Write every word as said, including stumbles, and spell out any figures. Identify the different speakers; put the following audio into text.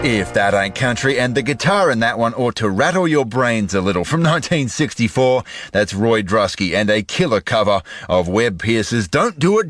Speaker 1: If that ain't country, and the guitar in that one ought to rattle your brains a little. From nineteen sixty-four, that's Roy Drusky and a killer cover of Webb Pierce's Don't Do It